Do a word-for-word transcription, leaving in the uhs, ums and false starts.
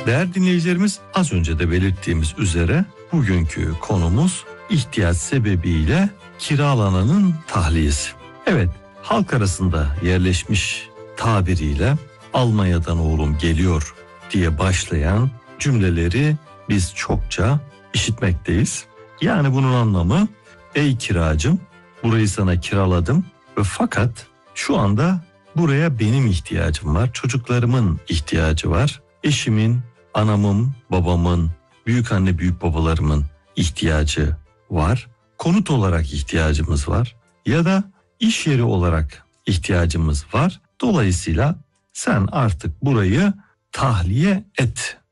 Değerli dinleyicilerimiz, az önce de belirttiğimiz üzere bugünkü konumuz ihtiyaç sebebiyle kiralananın tahliyesi. Evet, halk arasında yerleşmiş tabiriyle Almanya'dan oğlum geliyor diye başlayan cümleleri biz çokça işitmekteyiz. Yani bunun anlamı, ey kiracım, burayı sana kiraladım ve fakat şu anda buraya benim ihtiyacım var, çocuklarımın ihtiyacı var, eşimin, anamın, babamın, büyük anne büyük babalarımın ihtiyacı var, konut olarak ihtiyacımız var ya da iş yeri olarak ihtiyacımız var. Dolayısıyla sen artık burayı tahliye et